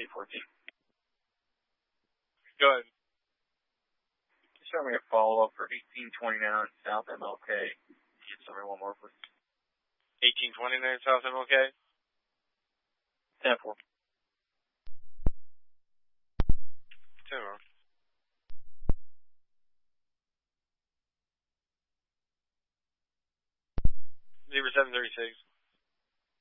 814. Go ahead. Show me a follow-up for 1829 South MLK. Get somebody one more, please. 1829 South MLK? 10-4. 10-4. Zebra 736.